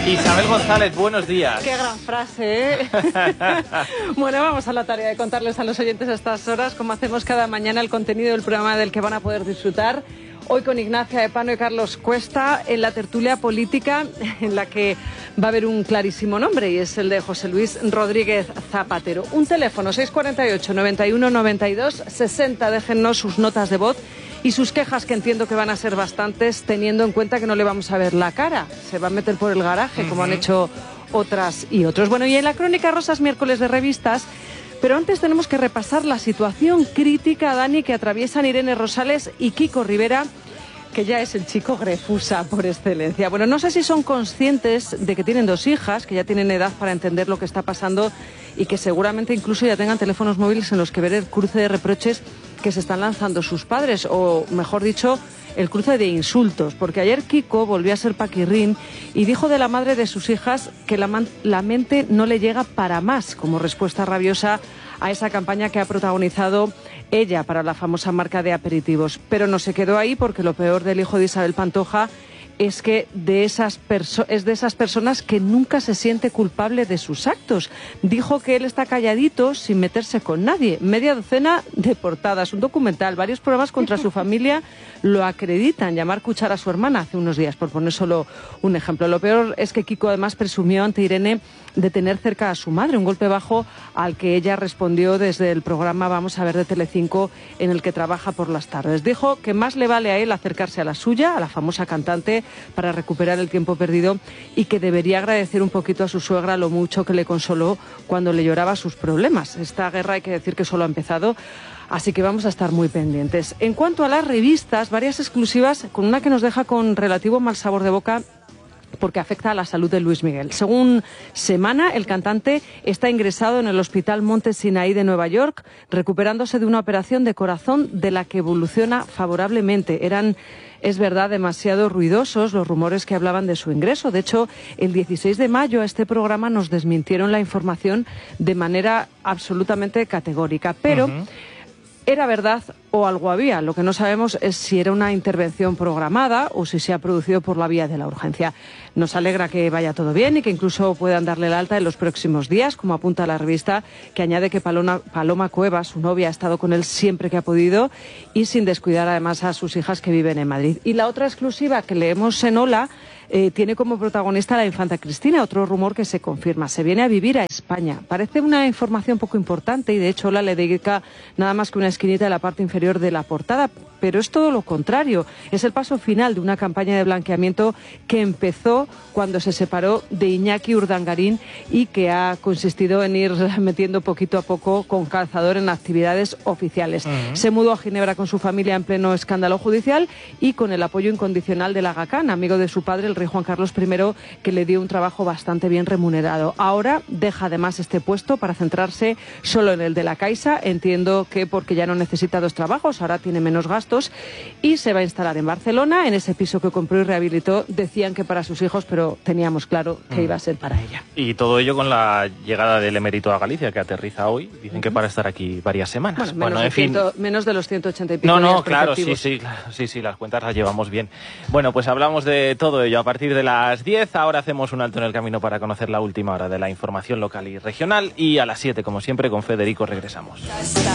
Isabel González, buenos días. Qué gran frase, ¿eh? Bueno, vamos a la tarea de contarles a los oyentes a estas horas, como hacemos cada mañana, el contenido del programa del que van a poder disfrutar. Hoy con Ignacia Epano y Carlos Cuesta en la tertulia política, en la que va a haber un clarísimo nombre, y es el de José Luis Rodríguez Zapatero. Un teléfono, 648 91 92 60. Déjennos sus notas de voz y sus quejas, que entiendo que van a ser bastantes, teniendo en cuenta que no le vamos a ver la cara. Se va a meter por el garaje, como han hecho otras y otros. Bueno, y en la Crónica Rosa es miércoles de revistas, pero antes tenemos que repasar la situación crítica, Dani, que atraviesan Irene Rosales y Kiko Rivera, que ya es el chico Grefusa por excelencia. Bueno, no sé si son conscientes de que tienen dos hijas, que ya tienen edad para entender lo que está pasando y que seguramente incluso ya tengan teléfonos móviles en los que ver el cruce de reproches que se están lanzando sus padres, o mejor dicho, el cruce de insultos, porque ayer Kiko volvió a ser paquirrín y dijo de la madre de sus hijas que la mente no le llega para más, como respuesta rabiosa a esa campaña que ha protagonizado ella para la famosa marca de aperitivos. Pero no se quedó ahí, porque lo peor del hijo de Isabel Pantoja es que es de esas personas que nunca se siente culpable de sus actos. Dijo que él está calladito, sin meterse con nadie. Media docena de portadas, un documental, varios programas contra su familia lo acreditan. Llamar cuchara a su hermana hace unos días, por poner solo un ejemplo. Lo peor es que Kiko además presumió ante Irene de tener cerca a su madre, un golpe bajo al que ella respondió desde el programa Vamos a ver de Telecinco, en el que trabaja por las tardes. Dijo que más le vale a él acercarse a la suya, a la famosa cantante, para recuperar el tiempo perdido, y que debería agradecer un poquito a su suegra lo mucho que le consoló cuando le lloraba sus problemas. Esta guerra hay que decir que solo ha empezado, así que vamos a estar muy pendientes. En cuanto a las revistas, varias exclusivas, con una que nos deja con relativo mal sabor de boca, porque afecta a la salud de Luis Miguel. Según Semana, el cantante está ingresado en el Hospital Monte Sinaí de Nueva York, recuperándose de una operación de corazón de la que evoluciona favorablemente. Es verdad, demasiado ruidosos los rumores que hablaban de su ingreso. De hecho, el 16 de mayo a este programa nos desmintieron la información de manera absolutamente categórica. Pero era verdad o algo había. Lo que no sabemos es si era una intervención programada o si se ha producido por la vía de la urgencia. Nos alegra que vaya todo bien y que incluso puedan darle el alta en los próximos días, como apunta la revista, que añade que Paloma Cuevas, su novia, ha estado con él siempre que ha podido y sin descuidar además a sus hijas que viven en Madrid. Y la otra exclusiva que leemos en Hola tiene como protagonista a la infanta Cristina, otro rumor que se confirma. Se viene a vivir a España. Parece una información poco importante y de hecho Hola le dedica nada más que una esquinita de la parte inferior de la portada, pero es todo lo contrario. Es el paso final de una campaña de blanqueamiento que empezó cuando se separó de Iñaki Urdangarín y que ha consistido en ir metiendo poquito a poco con calzador en actividades oficiales. Se mudó a Ginebra con su familia en pleno escándalo judicial y con el apoyo incondicional del Aga Khan, amigo de su padre, el rey Juan Carlos I, que le dio un trabajo bastante bien remunerado. Ahora deja además este puesto para centrarse solo en el de la Caixa. Entiendo que porque ya no necesita dos trabajos, ahora tiene menos gastos, y se va a instalar en Barcelona, en ese piso que compró y rehabilitó. Decían que para sus hijos, pero teníamos claro que iba a ser para ella. Y todo ello con la llegada del emérito a Galicia, que aterriza hoy. Dicen que para estar aquí varias semanas. Bueno, en fin, menos de los 180 y pico. No, claro, sí, las cuentas las llevamos bien. Bueno, pues hablamos de todo ello a partir de las 10. Ahora hacemos un alto en el camino para conocer la última hora de la información local y regional, y a las 7, como siempre, con Federico regresamos.